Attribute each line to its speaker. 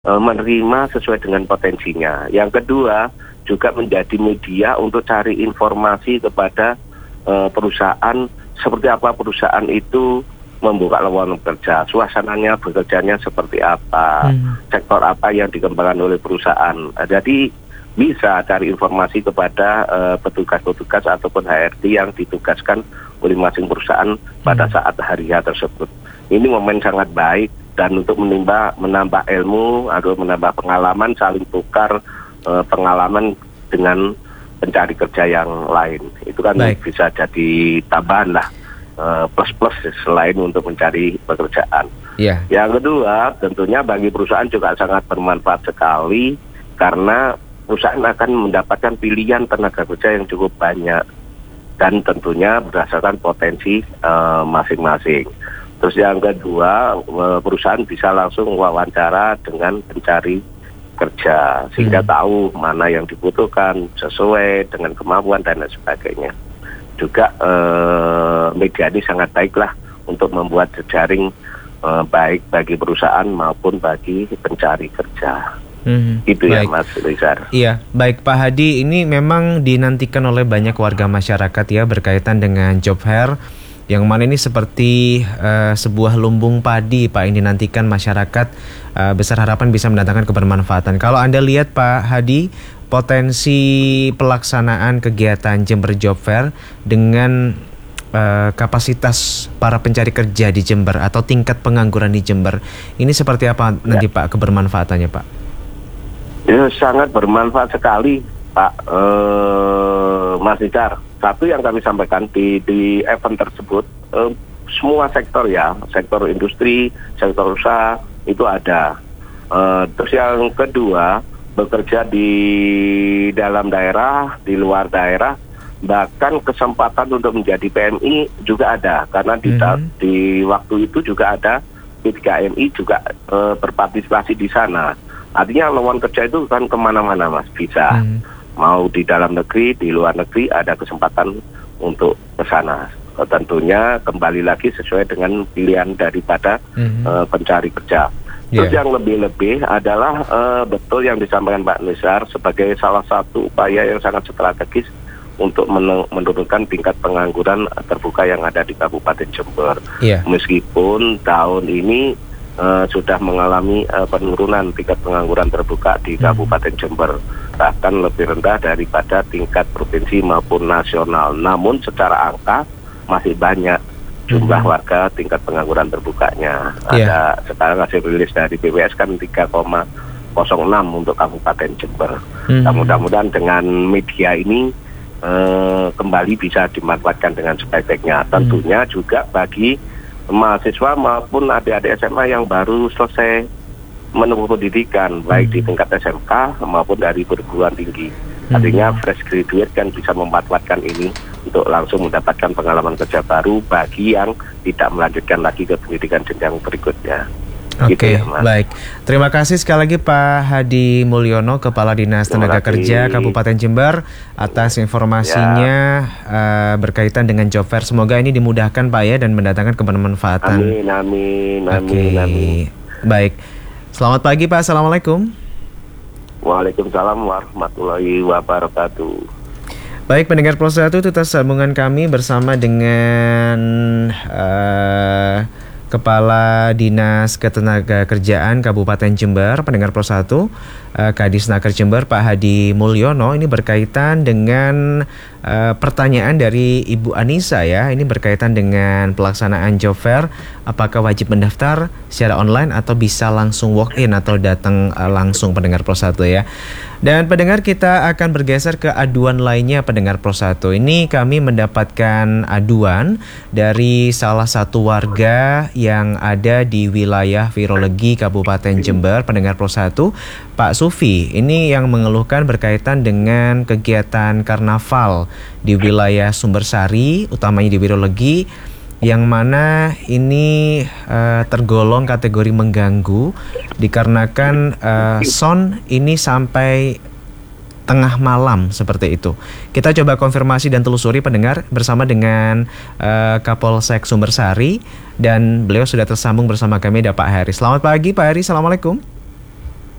Speaker 1: menerima sesuai dengan potensinya. Yang kedua, juga menjadi media untuk cari informasi kepada perusahaan, seperti apa perusahaan itu membuka lowongan kerja, suasananya bekerjanya seperti apa, sektor apa yang dikembangkan oleh perusahaan. Jadi bisa cari informasi kepada petugas-petugas ataupun HRD yang ditugaskan oleh masing perusahaan pada saat hari tersebut. Ini momen sangat baik, dan untuk menambah ilmu atau menambah pengalaman, saling tukar pengalaman dengan pencari kerja yang lain. Itu kan bisa jadi tambahan lah, plus-plus selain untuk mencari pekerjaan. Yang kedua, tentunya bagi perusahaan juga sangat bermanfaat sekali, karena perusahaan akan mendapatkan pilihan tenaga kerja yang cukup banyak, dan tentunya berdasarkan potensi masing-masing. Terus yang kedua, perusahaan bisa langsung wawancara dengan pencari kerja, sehingga tahu mana yang dibutuhkan sesuai dengan kemampuan dan lain sebagainya. Juga media ini sangat baiklah untuk membuat jejaring baik bagi perusahaan maupun bagi pencari kerja. Itu ya Mas Rizar.
Speaker 2: Iya, baik Pak Hadi, ini memang dinantikan oleh banyak warga masyarakat ya berkaitan dengan job fair, yang mana ini seperti sebuah lumbung padi Pak, yang dinantikan masyarakat, besar harapan bisa mendatangkan kebermanfaatan. Kalau Anda lihat Pak Hadi, potensi pelaksanaan kegiatan Jember Job Fair dengan kapasitas para pencari kerja di Jember atau tingkat pengangguran di Jember, ini seperti apa nanti Pak kebermanfaatannya Pak?
Speaker 1: Ya, sangat bermanfaat sekali Pak Mas Rizar. Satu yang kami sampaikan di event tersebut, semua sektor ya, sektor industri, sektor usaha itu ada. Terus yang kedua, bekerja di dalam daerah, di luar daerah, bahkan kesempatan untuk menjadi PMI juga ada, karena di waktu itu juga ada P3MI juga berpartisipasi di sana. Artinya lowongan kerja itu kan kemana-mana Mas, bisa mau di dalam negeri, di luar negeri ada kesempatan untuk ke sana. Tentunya kembali lagi sesuai dengan pilihan daripada pencari kerja. Terus yang lebih-lebih adalah betul yang disampaikan Pak Nizar sebagai salah satu upaya yang sangat strategis untuk menurunkan tingkat pengangguran terbuka yang ada di Kabupaten Jember. Meskipun tahun ini sudah mengalami penurunan tingkat pengangguran terbuka di Kabupaten Jember, bahkan lebih rendah daripada tingkat provinsi maupun nasional. Namun secara angka masih banyak jumlah warga tingkat pengangguran terbukanya. Ada sekarang hasil rilis dari BPS kan 3,06 untuk Kabupaten Jember. Mudah-mudahan dengan media ini kembali bisa dimanfaatkan dengan sebaik-baiknya. Tentunya juga bagi mahasiswa maupun adik-adik SMA yang baru selesai menempuh pendidikan, baik di tingkat SMK maupun dari perguruan tinggi. Artinya fresh graduate kan bisa memanfaatkan ini untuk langsung mendapatkan pengalaman kerja baru bagi yang tidak melanjutkan lagi ke pendidikan jenjang berikutnya.
Speaker 2: Oke, baik. Terima kasih sekali lagi Pak Hadi Mulyono, Kepala Dinas Tenaga Kerja Kabupaten Jember, atas informasinya berkaitan dengan job fair. Semoga ini dimudahkan Pak ya dan mendatangkan kebermanfaatan.
Speaker 1: Amin.
Speaker 2: Baik. Selamat pagi Pak. Assalamualaikum.
Speaker 1: Waalaikumsalam warahmatullahi wabarakatuh.
Speaker 2: Baik, pendengar Pro 1, tetap sambungan kami bersama dengan Kepala Dinas Ketenagakerjaan Kabupaten Jember, pendengar Pro 1, Kadisnaker Jember, Pak Hadi Mulyono. Ini berkaitan dengan pertanyaan dari Ibu Anissa ya. Ini berkaitan dengan pelaksanaan job fair. Apakah wajib mendaftar secara online atau bisa langsung walk in atau datang langsung, pendengar Pro 1 ya. Dan pendengar, kita akan bergeser ke aduan lainnya, pendengar Pro 1. Ini kami mendapatkan aduan dari salah satu warga yang ada di wilayah Virologi Kabupaten Jember, pendengar Pro 1, Pak Sufi. Ini yang mengeluhkan berkaitan dengan kegiatan karnaval di wilayah Sumbersari, utamanya di Virologi, yang mana ini tergolong kategori mengganggu dikarenakan sound ini sampai tengah malam seperti itu. Kita coba konfirmasi dan telusuri, pendengar, bersama dengan Kapolsek Sumbersari, dan beliau sudah tersambung bersama kami, ada Pak Heri. Selamat pagi Pak Heri, Assalamualaikum.